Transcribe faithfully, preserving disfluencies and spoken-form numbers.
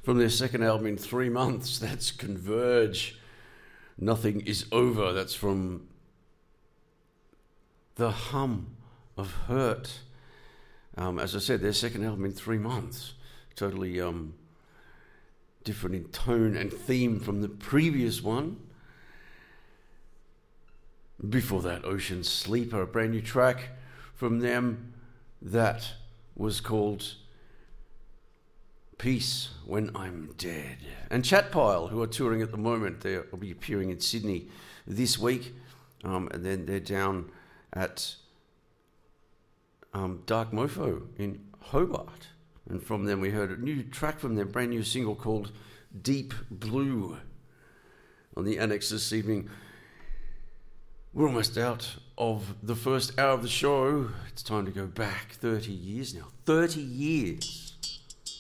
from their second album in three months. That's Converge. Nothing is Over. That's from The Hum of Hurt. Um, as I said, their second album in three months. Totally um, different in tone and theme from the previous one. Before that, Ocean Sleeper, a brand new track from them that was called Peace When I'm Dead. And Chatpile, who are touring at the moment, they'll be appearing in Sydney this week, um, and then they're down at um, Dark Mofo in Hobart. And from them we heard a new track from their brand new single called Deep Blue on the Annex this evening. We're almost out of the first hour of the show. It's time to go back thirty years now. thirty years.